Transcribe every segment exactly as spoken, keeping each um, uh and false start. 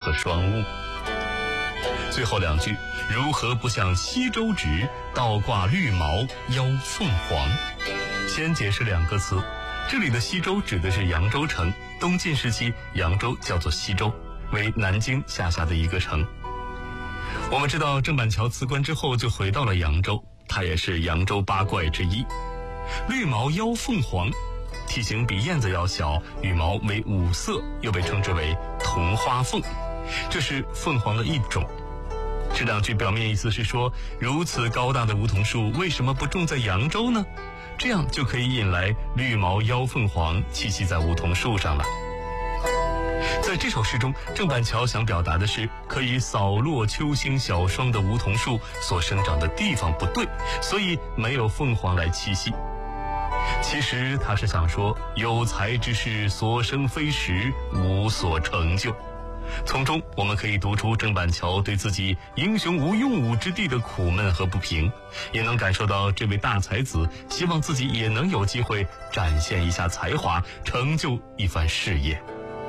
和双乌。最后两句，如何不向西周直，倒挂绿毛邀凤凰。先解释两个词，这里的西周指的是扬州城，东晋时期扬州叫做西周，为南京下辖的一个城。我们知道郑板桥辞官之后就回到了扬州，他也是扬州八怪之一。绿毛邀凤凰，体型比燕子要小，羽毛为五色，又被称之为同花凤，这是凤凰的一种。这两句表面意思是说，如此高大的梧桐树为什么不种在扬州呢？这样就可以引来绿毛邀凤凰栖息在梧桐树上了。在这首诗中，郑板桥想表达的是，可以扫落秋兴小霜的梧桐树所生长的地方不对，所以没有凤凰来栖息。其实他是想说，有才之士所生非时，无所成就。从中我们可以读出郑板桥对自己英雄无用武之地的苦闷和不平，也能感受到这位大才子希望自己也能有机会展现一下才华，成就一番事业。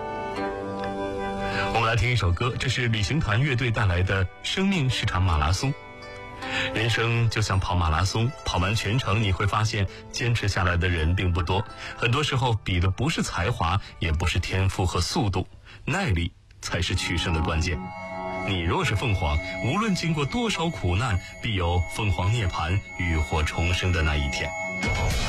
我们来听一首歌，这是旅行团乐队带来的《生命是场马拉松》。人生就像跑马拉松，跑完全程你会发现坚持下来的人并不多，很多时候比的不是才华，也不是天赋和速度，耐力才是取胜的关键。你若是凤凰，无论经过多少苦难，必有凤凰涅槃、浴火重生的那一天。